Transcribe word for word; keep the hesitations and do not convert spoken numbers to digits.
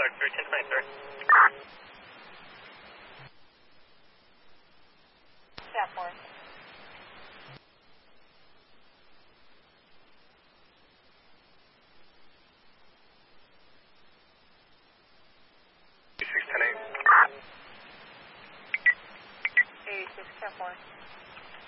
Clark, three ten twenty-three. Step four. six ten eight. eighty-six, step four.